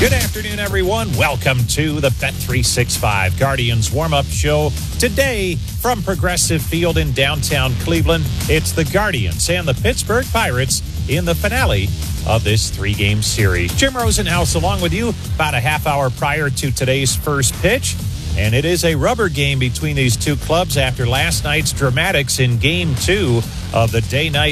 Good afternoon, everyone. Welcome to the Bet365 Guardians warm-up show. Today, from Progressive Field in downtown Cleveland, it's the Guardians and the Pittsburgh Pirates in the finale of this three-game series. Jim Rosenhaus along with you about a half hour prior to today's first pitch. And it is a rubber game between these two clubs after last night's dramatics in Game 2 of the day-night